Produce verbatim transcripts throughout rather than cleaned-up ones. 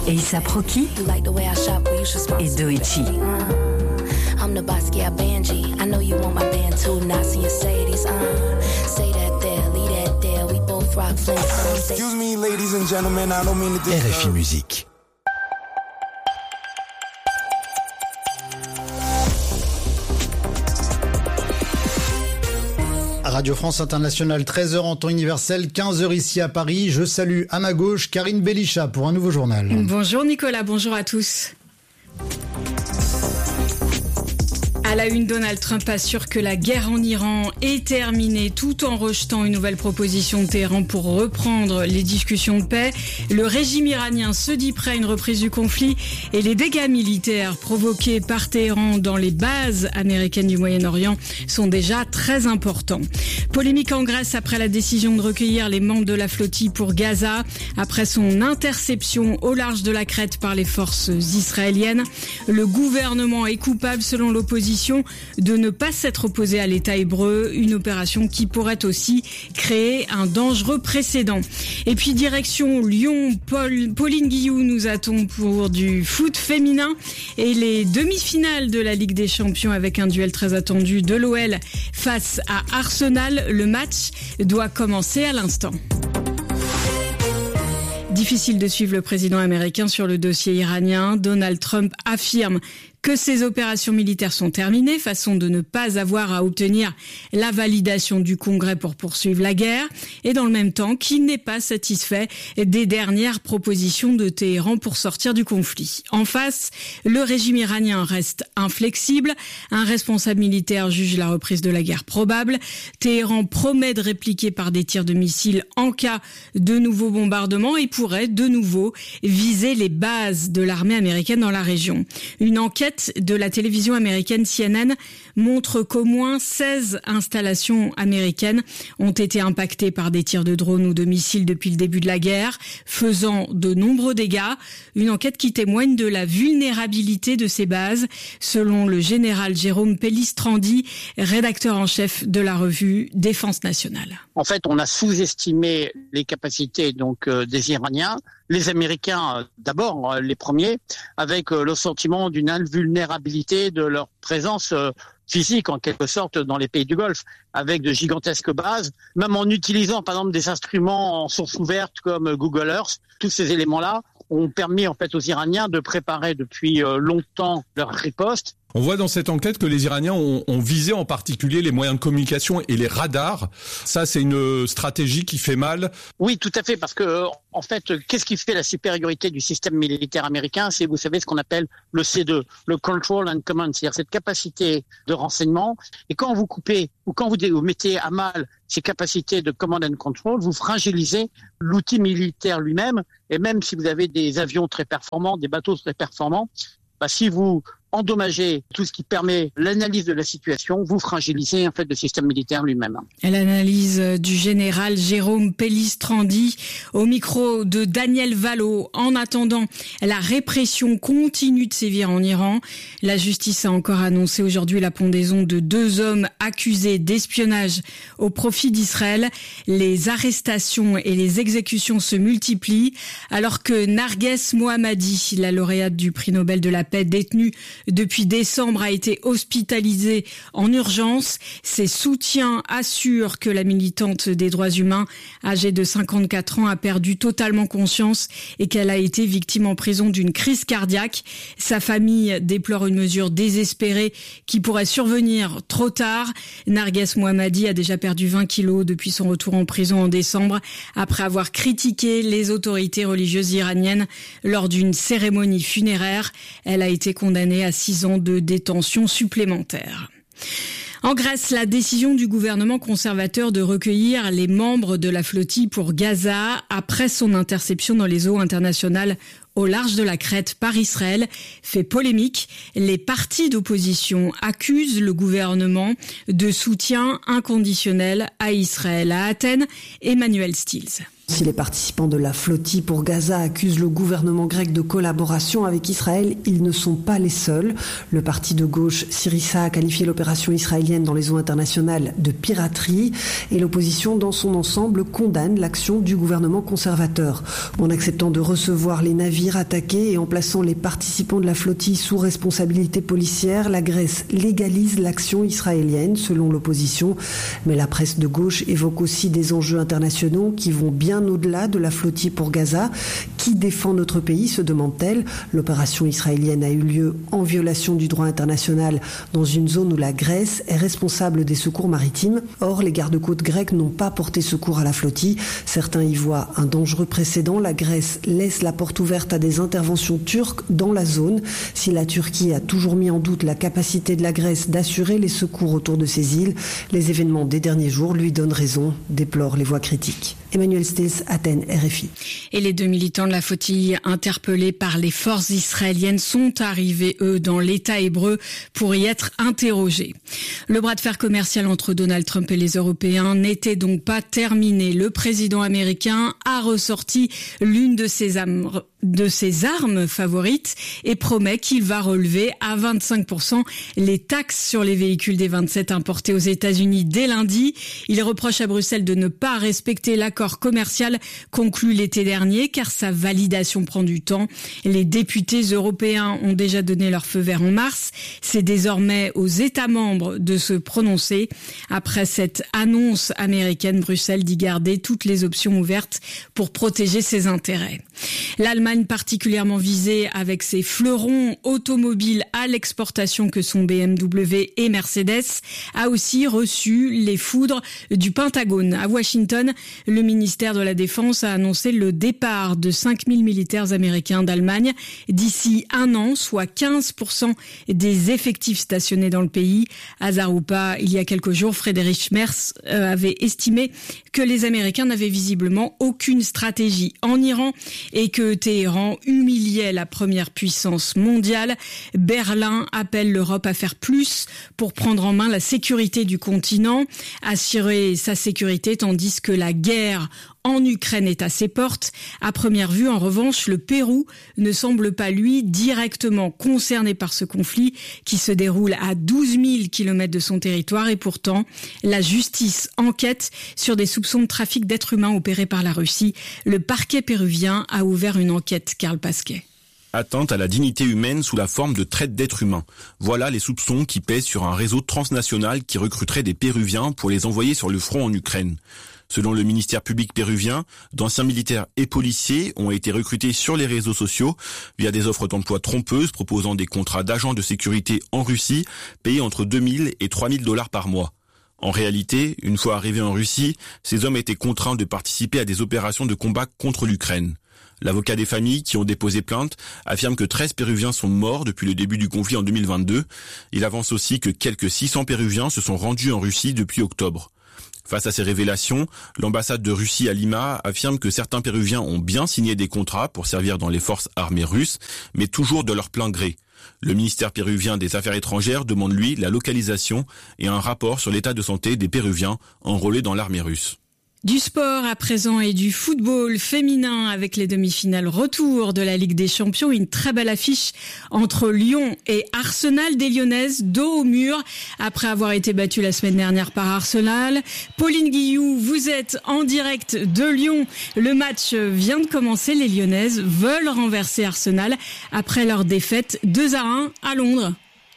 A$ap Rocky et Doechii. I'm the Basquiat Benji. I know you want my band too. Nazi and Sadie's. Uh, say that there, leave that there. We both rock Flintstones. Excuse me, ladies and gentlemen, I don't mean to R F I Musique. Radio France Internationale, treize heures en temps universel, quinze heures ici à Paris. Je salue à ma gauche Karine Belichat pour un nouveau journal. Bonjour Nicolas, bonjour à tous. À la une, Donald Trump assure que la guerre en Iran est terminée tout en rejetant une nouvelle proposition de Téhéran pour reprendre les discussions de paix. Le régime iranien se dit prêt à une reprise du conflit et les dégâts militaires provoqués par Téhéran dans les bases américaines du Moyen-Orient sont déjà très importants. Polémique en Grèce après la décision de recueillir les membres de la flottille pour Gaza, après son interception au large de la Crète par les forces israéliennes. Le gouvernement est coupable selon l'opposition de ne pas s'être opposé à l'État hébreu, une opération qui pourrait aussi créer un dangereux précédent. Et puis direction Lyon, Paul, Pauline Guillou nous attend pour du foot féminin et les demi-finales de la Ligue des Champions avec un duel très attendu de l'O L face à Arsenal. Le match doit commencer à l'instant. Difficile de suivre le président américain sur le dossier iranien. Donald Trump affirme que ces opérations militaires sont terminées, façon de ne pas avoir à obtenir la validation du Congrès pour poursuivre la guerre, et dans le même temps qu'il n'est pas satisfait des dernières propositions de Téhéran pour sortir du conflit. En face, le régime iranien reste inflexible, un responsable militaire juge la reprise de la guerre probable, Téhéran promet de répliquer par des tirs de missiles en cas de nouveaux bombardements et pourrait de nouveau viser les bases de l'armée américaine dans la région. Une enquête de la télévision américaine C N N montre qu'au moins seize installations américaines ont été impactées par des tirs de drones ou de missiles depuis le début de la guerre, faisant de nombreux dégâts. Une enquête qui témoigne de la vulnérabilité de ces bases, selon le général Jérôme Pellistrandi, rédacteur en chef de la revue Défense nationale. En fait, on a sous-estimé les capacités donc euh, des Iraniens. Les Américains, euh, d'abord, euh, les premiers, avec euh, le sentiment d'une invulnérabilité de leur présence euh, physique, en quelque sorte, dans les pays du Golfe, avec de gigantesques bases, même en utilisant, par exemple, des instruments en source ouverte comme Google Earth. Tous ces éléments-là ont permis, en fait, aux Iraniens de préparer depuis euh, longtemps leur riposte. On voit dans cette enquête que les Iraniens ont, ont visé en particulier les moyens de communication et les radars. Ça, c'est une stratégie qui fait mal. Oui, tout à fait, parce que en fait, qu'est-ce qui fait la supériorité du système militaire américain ? C'est, vous savez, ce qu'on appelle le C deux, le Control and Command, c'est-à-dire cette capacité de renseignement. Et quand vous coupez ou quand vous mettez à mal ces capacités de command and control, vous fragilisez l'outil militaire lui-même. Et même si vous avez des avions très performants, des bateaux très performants, bah, si vous endommager tout ce qui permet l'analyse de la situation, vous fragilisez en fait le système militaire lui-même. L'analyse du général Jérôme Pellistrandi au micro de Daniel Valo. En attendant, la répression continue de sévir en Iran. La justice a encore annoncé aujourd'hui la pendaison de deux hommes accusés d'espionnage au profit d'Israël. Les arrestations et les exécutions se multiplient alors que Narges Mohammadi, la lauréate du prix Nobel de la paix détenue depuis décembre, a été hospitalisée en urgence. Ses soutiens assurent que la militante des droits humains, âgée de cinquante-quatre ans, a perdu totalement conscience et qu'elle a été victime en prison d'une crise cardiaque. Sa famille déplore une mesure désespérée qui pourrait survenir trop tard. Narges Mohammadi a déjà perdu vingt kilos depuis son retour en prison en décembre, après avoir critiqué les autorités religieuses iraniennes lors d'une cérémonie funéraire. Elle a été condamnée à six ans de détention supplémentaire. En Grèce, la décision du gouvernement conservateur de recueillir les membres de la flottille pour Gaza après son interception dans les eaux internationales au large de la Crète par Israël fait polémique. Les partis d'opposition accusent le gouvernement de soutien inconditionnel à Israël. À Athènes, Emmanuel Stills. Si les participants de la flottille pour Gaza accusent le gouvernement grec de collaboration avec Israël, ils ne sont pas les seuls. Le parti de gauche Syriza a qualifié l'opération israélienne dans les eaux internationales de piraterie et l'opposition dans son ensemble condamne l'action du gouvernement conservateur. En acceptant de recevoir les navires attaqués et en plaçant les participants de la flottille sous responsabilité policière, la Grèce légalise l'action israélienne selon l'opposition. Mais la presse de gauche évoque aussi des enjeux internationaux qui vont bien au-delà de la flottille pour Gaza. Qui défend notre pays, se demande-t-elle. L'opération israélienne a eu lieu en violation du droit international dans une zone où la Grèce est responsable des secours maritimes. Or, les gardes-côtes grecs n'ont pas porté secours à la flottille. Certains y voient un dangereux précédent. La Grèce laisse la porte ouverte à des interventions turques dans la zone. Si la Turquie a toujours mis en doute la capacité de la Grèce d'assurer les secours autour de ces îles, les événements des derniers jours lui donnent raison, déplorent les voix critiques. Emmanuel Stills, Athènes, R F I. Et les deux militants de la flottille interpellés par les forces israéliennes sont arrivés, eux, dans l'État hébreu pour y être interrogés. Le bras de fer commercial entre Donald Trump et les Européens n'était donc pas terminé. Le président américain a ressorti l'une de ses armes, de ses armes favorites et promet qu'il va relever à vingt-cinq pour cent les taxes sur les véhicules des vingt-sept importés aux États-Unis dès lundi. Il reproche à Bruxelles de ne pas respecter l'accord commercial conclu l'été dernier car sa validation prend du temps. Les députés européens ont déjà donné leur feu vert en mars. C'est désormais aux États membres de se prononcer. Après cette annonce américaine, Bruxelles dit garder toutes les options ouvertes pour protéger ses intérêts. L'Allemagne, particulièrement visée avec ses fleurons automobiles à l'exportation que sont B M W et Mercedes, a aussi reçu les foudres du Pentagone. À Washington, le ministère de la Défense a annoncé le départ de cinq mille militaires américains d'Allemagne d'ici un an, soit quinze pour cent des effectifs stationnés dans le pays. Hasard ou pas, il y a quelques jours, Friedrich Merz avait estimé que les Américains n'avaient visiblement aucune stratégie en Iran et que Téhéran humiliait la première puissance mondiale. Berlin appelle l'Europe à faire plus pour prendre en main la sécurité du continent, assurer sa sécurité tandis que la guerre en Ukraine est à ses portes. À première vue, en revanche, le Pérou ne semble pas, lui, directement concerné par ce conflit qui se déroule à douze mille kilomètres de son territoire et pourtant, la justice enquête sur des soupçons de trafic d'êtres humains opérés par la Russie. Le parquet péruvien a ouvert une enquête. Karl Pasquet. Atteinte à la dignité humaine sous la forme de traite d'êtres humains. Voilà les soupçons qui pèsent sur un réseau transnational qui recruterait des Péruviens pour les envoyer sur le front en Ukraine. Selon le ministère public péruvien, d'anciens militaires et policiers ont été recrutés sur les réseaux sociaux via des offres d'emploi trompeuses proposant des contrats d'agents de sécurité en Russie payés entre deux mille et trois mille dollars par mois. En réalité, une fois arrivés en Russie, ces hommes étaient contraints de participer à des opérations de combat contre l'Ukraine. L'avocat des familles qui ont déposé plainte affirme que treize Péruviens sont morts depuis le début du conflit en deux mille vingt-deux. Il avance aussi que quelques six cents Péruviens se sont rendus en Russie depuis octobre. Face à ces révélations, l'ambassade de Russie à Lima affirme que certains Péruviens ont bien signé des contrats pour servir dans les forces armées russes, mais toujours de leur plein gré. Le ministère péruvien des Affaires étrangères demande lui la localisation et un rapport sur l'état de santé des Péruviens enrôlés dans l'armée russe. Du sport à présent et du football féminin avec les demi-finales retour de la Ligue des Champions. Une très belle affiche entre Lyon et Arsenal, des Lyonnaises dos au mur après avoir été battues la semaine dernière par Arsenal. Pauline Guillou, vous êtes en direct de Lyon. Le match vient de commencer. Les Lyonnaises veulent renverser Arsenal après leur défaite deux à un à Londres.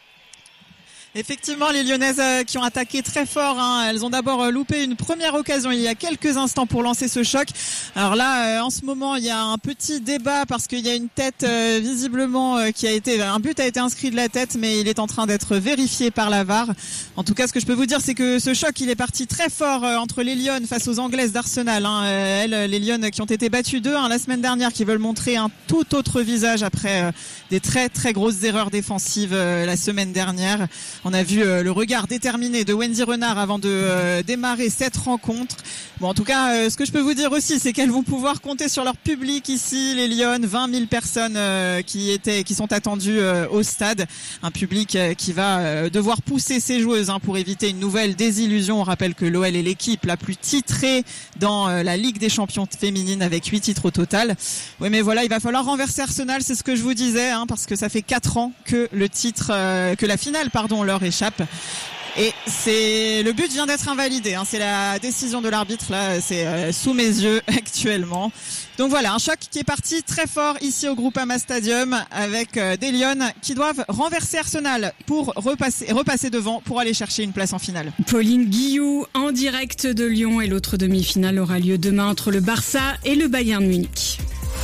Effectivement, les Lyonnaises euh, qui ont attaqué très fort, hein, elles ont d'abord euh, loupé une première occasion il y a quelques instants pour lancer ce choc. Alors là, euh, en ce moment, il y a un petit débat parce qu'il y a une tête euh, visiblement euh, qui a été, un but a été inscrit de la tête, mais il est en train d'être vérifié par la V A R. En tout cas, ce que je peux vous dire, c'est que ce choc, il est parti très fort euh, entre les Lyonnes face aux Anglaises d'Arsenal. Hein. Euh, elles, les Lyonnes qui ont été battues deux un la semaine dernière, qui veulent montrer un tout autre visage après euh, des très très grosses erreurs défensives euh, la semaine dernière. On a vu euh, le regard déterminé de Wendy Renard avant de euh, démarrer cette rencontre. Bon, en tout cas, euh, ce que je peux vous dire aussi, c'est qu'elles vont pouvoir compter sur leur public ici, les Lyonnes, vingt mille personnes euh, qui étaient, qui sont attendues euh, au stade. Un public euh, qui va euh, devoir pousser ses joueuses hein, pour éviter une nouvelle désillusion. On rappelle que l'O L est l'équipe la plus titrée dans euh, la Ligue des champions féminines avec huit titres au total. Oui, mais voilà, il va falloir renverser Arsenal, c'est ce que je vous disais, hein, parce que ça fait quatre ans que le titre, euh, que la finale, pardon, leur échappe. Et c'est le but vient d'être invalidé. Hein, c'est la décision de l'arbitre là, c'est euh, sous mes yeux actuellement. Donc voilà, un choc qui est parti très fort ici au Groupama Stadium avec euh, des Lyonnes qui doivent renverser Arsenal pour repasser, repasser devant pour aller chercher une place en finale. Pauline Guillou en direct de Lyon et l'autre demi-finale aura lieu demain entre le Barça et le Bayern Munich.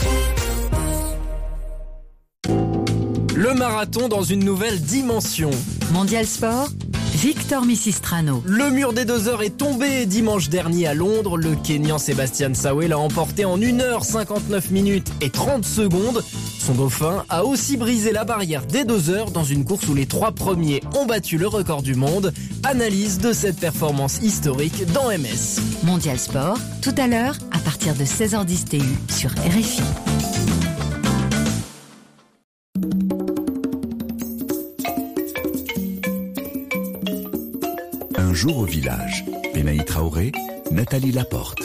Le marathon dans une nouvelle dimension. Mondial Sport, Victor Misistrano. Le mur des deux heures est tombé dimanche dernier à Londres. Le Kényan Sébastien Sawe l'a emporté en une heure cinquante-neuf minutes et trente secondes. Son dauphin a aussi brisé la barrière des deux heures dans une course où les trois premiers ont battu le record du monde. Analyse de cette performance historique dans M S. Mondial Sport, tout à l'heure, à partir de seize heures dix T U sur R F I. Un jour au village. Benaï Traoré, Nathalie Laporte.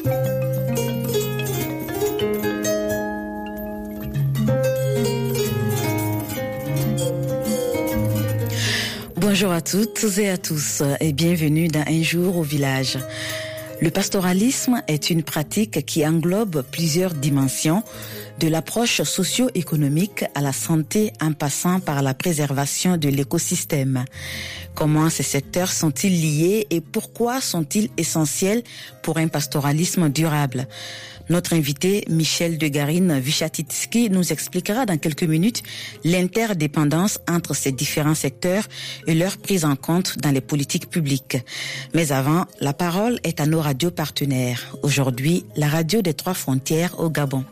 Bonjour à toutes et à tous et bienvenue dans Un jour au village. Le pastoralisme est une pratique qui englobe plusieurs dimensions, de l'approche socio-économique à la santé en passant par la préservation de l'écosystème. Comment ces secteurs sont-ils liés et pourquoi sont-ils essentiels pour un pastoralisme durable? Notre invité, Michel Degarine Vichatitsky, nous expliquera dans quelques minutes l'interdépendance entre ces différents secteurs et leur prise en compte dans les politiques publiques. Mais avant, la parole est à nos radios partenaires. Aujourd'hui, la radio des Trois Frontières au Gabon.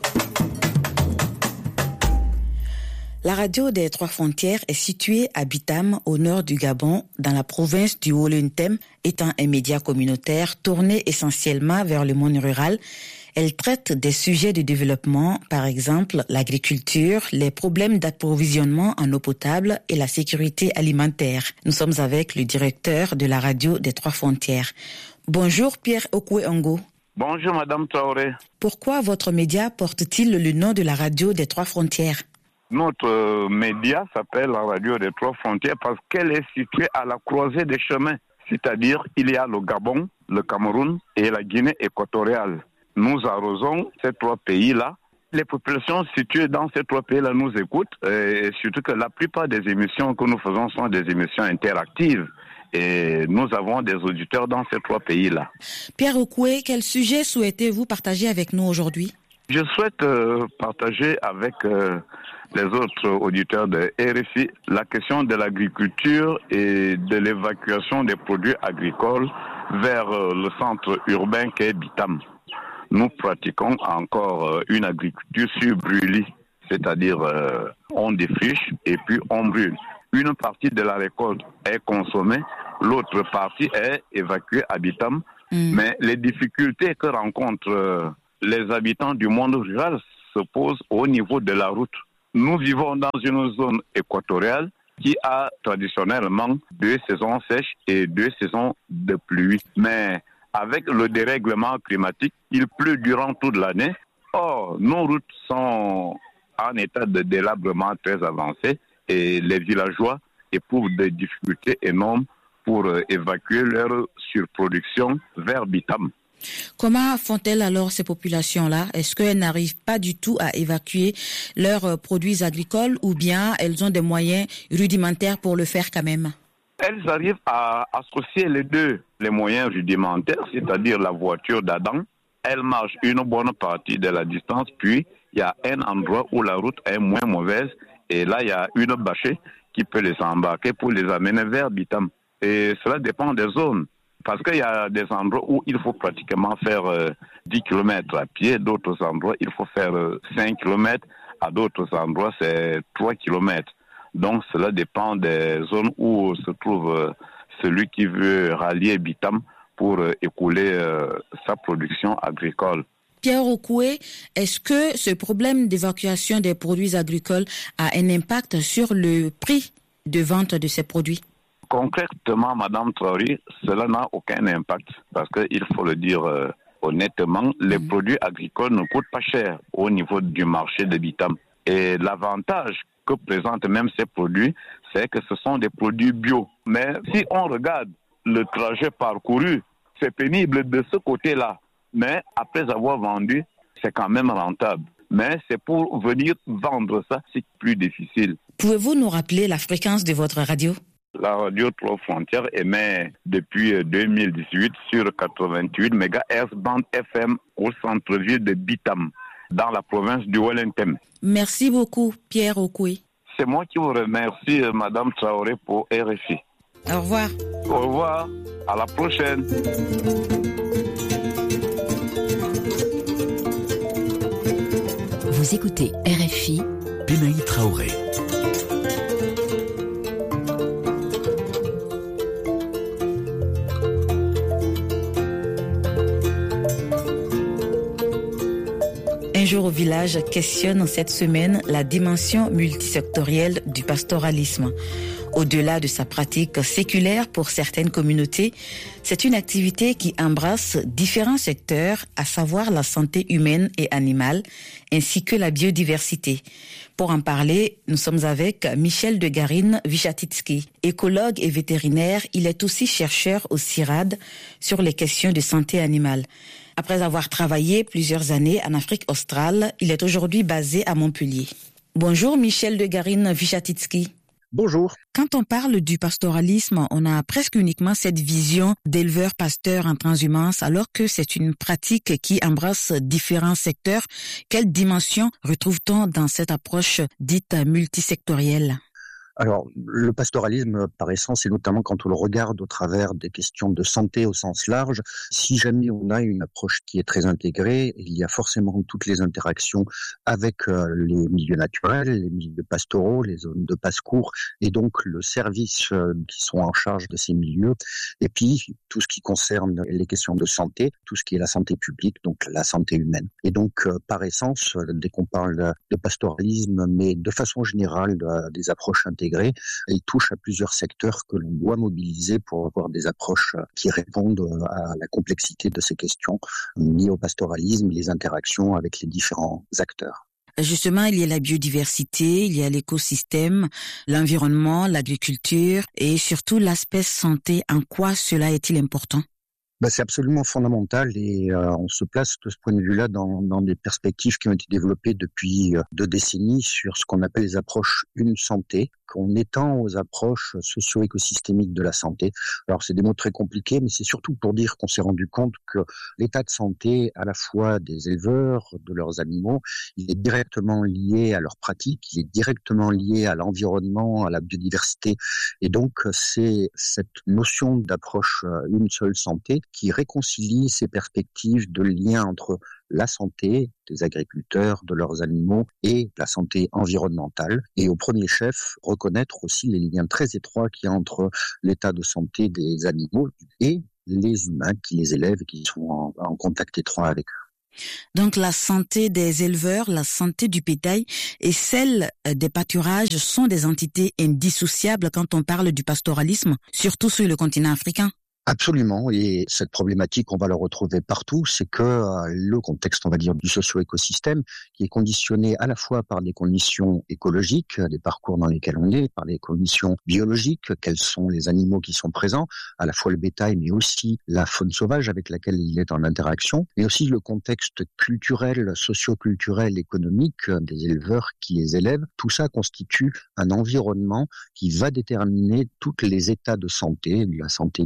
La radio des Trois Frontières est située à Bitam, au nord du Gabon, dans la province du Haut-Lentem. Étant un média communautaire tourné essentiellement vers le monde rural, elle traite des sujets de développement, par exemple l'agriculture, les problèmes d'approvisionnement en eau potable et la sécurité alimentaire. Nous sommes avec le directeur de la radio des Trois Frontières. Bonjour Pierre Okwe-Ongo. Bonjour Madame Traoré. Pourquoi votre média porte-t-il le nom de la radio des Trois Frontières? Notre euh, média s'appelle la radio des Trois Frontières parce qu'elle est située à la croisée des chemins. C'est-à-dire, il y a le Gabon, le Cameroun et la Guinée équatoriale. Nous arrosons ces trois pays-là. Les populations situées dans ces trois pays-là nous écoutent. Et surtout que la plupart des émissions que nous faisons sont des émissions interactives. Et nous avons des auditeurs dans ces trois pays-là. Pierre Okwe, quel sujet souhaitez-vous partager avec nous aujourd'hui? Je souhaite euh, partager avec euh, les autres auditeurs de R F I la question de l'agriculture et de l'évacuation des produits agricoles vers euh, le centre urbain qu'est Bitam. Nous pratiquons encore euh, une agriculture sur brûlis, c'est-à-dire euh, on défriche et puis on brûle. Une partie de la récolte est consommée, l'autre partie est évacuée à Bitam. Mmh. Mais les difficultés que rencontrent euh, les habitants du monde rural se posent au niveau de la route. Nous vivons dans une zone équatoriale qui a traditionnellement deux saisons sèches et deux saisons de pluie. Mais avec le dérèglement climatique, il pleut durant toute l'année. Or, nos routes sont en état de délabrement très avancé et les villageois éprouvent des difficultés énormes pour évacuer leur surproduction vers Bitam. Comment font-elles alors ces populations-là? Est-ce qu'elles n'arrivent pas du tout à évacuer leurs produits agricoles ou bien elles ont des moyens rudimentaires pour le faire quand même? Elles arrivent à associer les deux, les moyens rudimentaires, c'est-à-dire la voiture d'Adam. Elles marchent une bonne partie de la distance, puis il y a un endroit où la route est moins mauvaise et là il y a une bâchée qui peut les embarquer pour les amener vers Bitam. Et cela dépend des zones. Parce qu'il y a des endroits où il faut pratiquement faire euh, dix kilomètres à pied, d'autres endroits il faut faire euh, cinq kilomètres, à d'autres endroits c'est trois kilomètres. Donc cela dépend des zones où se trouve celui qui veut rallier Bitam pour écouler sa production agricole. Pierre Okoué, est-ce que ce problème d'évacuation des produits agricoles a un impact sur le prix de vente de ces produits? Concrètement, Madame Traoré, cela n'a aucun impact parce qu'il faut le dire euh, honnêtement, les mmh. produits agricoles ne coûtent pas cher au niveau du marché de Bitam. Et l'avantage que présentent même ces produits, c'est que ce sont des produits bio. Mais si on regarde le trajet parcouru, c'est pénible de ce côté-là. Mais après avoir vendu, c'est quand même rentable. Mais c'est pour venir vendre ça, c'est plus difficile. Pouvez-vous nous rappeler la fréquence de votre radio? La radio Trois Frontières émet depuis deux mille dix-huit sur quatre-vingt-huit mégahertz bande F M au centre-ville de Bitam, dans la province du Wellington. Merci beaucoup, Pierre Okoué. C'est moi qui vous remercie, Madame Traoré, pour R F I. Au revoir. Au revoir. À la prochaine. Vous écoutez R F I. Benaï Traoré. Un jour au village questionne cette semaine la dimension multisectorielle du pastoralisme. Au-delà de sa pratique séculaire pour certaines communautés, c'est une activité qui embrasse différents secteurs, à savoir la santé humaine et animale, ainsi que la biodiversité. Pour en parler, nous sommes avec Michel de Garine Vichatitsky. Écologue et vétérinaire, il est aussi chercheur au CIRAD sur les questions de santé animale. Après avoir travaillé plusieurs années en Afrique australe, il est aujourd'hui basé à Montpellier. Bonjour Michel de Garine Vichatitsky. Bonjour. Quand on parle du pastoralisme, on a presque uniquement cette vision d'éleveur-pasteur en transhumance, alors que c'est une pratique qui embrasse différents secteurs. Quelle dimension retrouve-t-on dans cette approche dite multisectorielle ? Alors, le pastoralisme, par essence, et notamment quand on le regarde au travers des questions de santé au sens large, si jamais on a une approche qui est très intégrée, il y a forcément toutes les interactions avec euh, les milieux naturels, les milieux pastoraux, les zones de passe-court, et donc le service euh, qui sont en charge de ces milieux, et puis tout ce qui concerne les questions de santé, tout ce qui est la santé publique, donc la santé humaine. Et donc, euh, par essence, euh, dès qu'on parle de pastoralisme, mais de façon générale, euh, des approches intégrées, il touche à plusieurs secteurs que l'on doit mobiliser pour avoir des approches qui répondent à la complexité de ces questions liées au pastoralisme, les interactions avec les différents acteurs. Justement, il y a la biodiversité, il y a l'écosystème, l'environnement, l'agriculture et surtout l'aspect santé. En quoi cela est-il important ? Ben, c'est absolument fondamental et euh, on se place de ce point de vue-là dans, dans des perspectives qui ont été développées depuis euh, deux décennies sur ce qu'on appelle les approches une santé, qu'on étend aux approches socio-écosystémiques de la santé. Alors c'est des mots très compliqués, mais c'est surtout pour dire qu'on s'est rendu compte que l'état de santé à la fois des éleveurs, de leurs animaux, il est directement lié à leurs pratiques, il est directement lié à l'environnement, à la biodiversité. Et donc c'est cette notion d'approche une seule santé qui réconcilie ces perspectives de lien entre la santé des agriculteurs, de leurs animaux et la santé environnementale. Et au premier chef, reconnaître aussi les liens très étroits qu'il y a entre l'état de santé des animaux et les humains qui les élèvent et qui sont en, en contact étroit avec eux. Donc la santé des éleveurs, la santé du bétail et celle des pâturages sont des entités indissociables quand on parle du pastoralisme, surtout sur le continent africain. Absolument, et cette problématique, on va la retrouver partout, c'est que euh, le contexte, on va dire, du socio-écosystème, qui est conditionné à la fois par des conditions écologiques, les parcours dans lesquels on est, par les conditions biologiques, quels sont les animaux qui sont présents, à la fois le bétail, mais aussi la faune sauvage avec laquelle il est en interaction, et aussi le contexte culturel, socio-culturel, économique des éleveurs qui les élèvent. Tout ça constitue un environnement qui va déterminer tous les états de santé, la santé du socio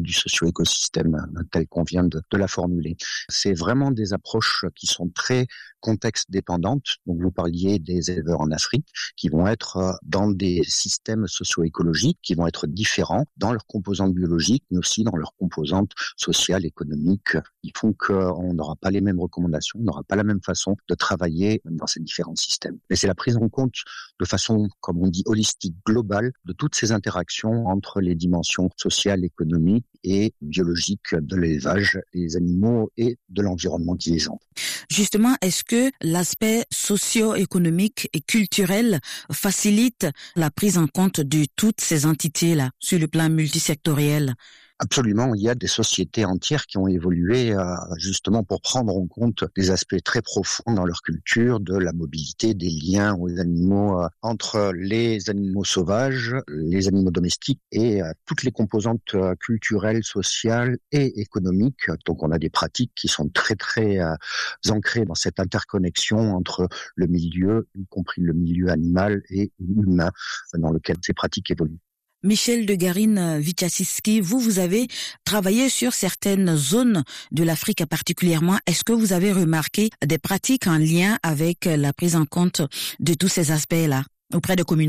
socio-écosystème tel qu'on vient de, de la formuler. C'est vraiment des approches qui sont très contexte dépendantes. Donc vous parliez des éleveurs en Afrique qui vont être dans des systèmes socio-écologiques qui vont être différents dans leurs composantes biologiques, mais aussi dans leurs composantes sociales, économiques. Ils font qu'on n'aura pas les mêmes recommandations, on n'aura pas la même façon de travailler dans ces différents systèmes. Mais c'est la prise en compte de façon, comme on dit, holistique, globale, de toutes ces interactions entre les dimensions sociales, économiques et biologiques de l'élevage, des animaux et de l'environnement qui les entoure. Justement, est-ce que l'aspect socio-économique et culturel facilite la prise en compte de toutes ces entités-là sur le plan multisectoriel ? Absolument, il y a des sociétés entières qui ont évolué euh, justement pour prendre en compte des aspects très profonds dans leur culture, de la mobilité, des liens aux animaux, euh, entre les animaux sauvages, les animaux domestiques et euh, toutes les composantes euh, culturelles, sociales et économiques. Donc on a des pratiques qui sont très très euh, ancrées dans cette interconnexion entre le milieu, y compris le milieu animal et humain, dans lequel ces pratiques évoluent. Michel de Garine-Wichaciski, vous, vous avez travaillé sur certaines zones de l'Afrique particulièrement. Est-ce que vous avez remarqué des pratiques en lien avec la prise en compte de tous ces aspects-là auprès des communautés ?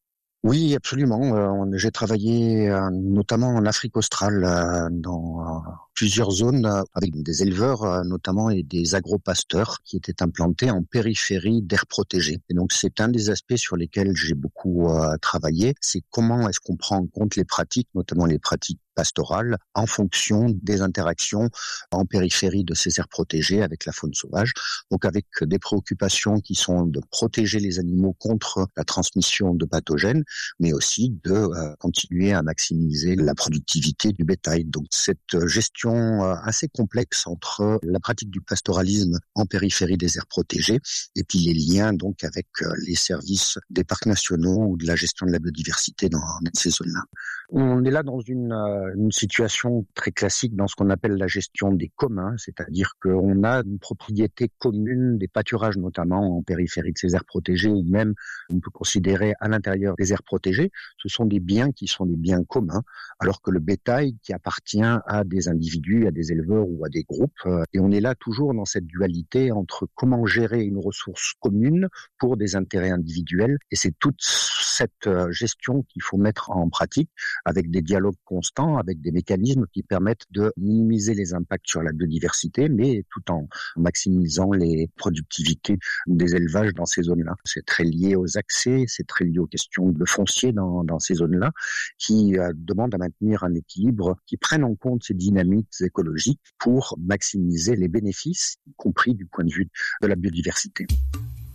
Oui, absolument. Euh, j'ai travaillé euh, notamment en Afrique australe, euh, dans euh, plusieurs zones euh, avec des éleveurs euh, notamment et des agropasteurs qui étaient implantés en périphérie d'aires protégées. Et donc c'est un des aspects sur lesquels j'ai beaucoup euh, travaillé, c'est comment est-ce qu'on prend en compte les pratiques, notamment les pratiques pastorale en fonction des interactions en périphérie de ces aires protégées avec la faune sauvage. Donc avec des préoccupations qui sont de protéger les animaux contre la transmission de pathogènes, mais aussi de euh, continuer à maximiser la productivité du bétail. Donc cette gestion euh, assez complexe entre la pratique du pastoralisme en périphérie des aires protégées et puis les liens donc avec euh, les services des parcs nationaux ou de la gestion de la biodiversité dans, dans ces zones-là. On est là dans une, euh, une situation très classique dans ce qu'on appelle la gestion des communs, c'est-à-dire qu'on a une propriété commune des pâturages notamment en périphérie de ces aires protégées ou même on peut considérer à l'intérieur des aires protégées. Ce sont des biens qui sont des biens communs, alors que le bétail qui appartient à des individus, à des éleveurs ou à des groupes. Euh, et on est là toujours dans cette dualité entre comment gérer une ressource commune pour des intérêts individuels. Et c'est toute cette euh, gestion qu'il faut mettre en pratique avec des dialogues constants, avec des mécanismes qui permettent de minimiser les impacts sur la biodiversité, mais tout en maximisant les productivités des élevages dans ces zones-là. C'est très lié aux accès, c'est très lié aux questions de foncier dans, dans ces zones-là, qui euh, demandent à maintenir un équilibre, qui prennent en compte ces dynamiques écologiques pour maximiser les bénéfices, y compris du point de vue de la biodiversité.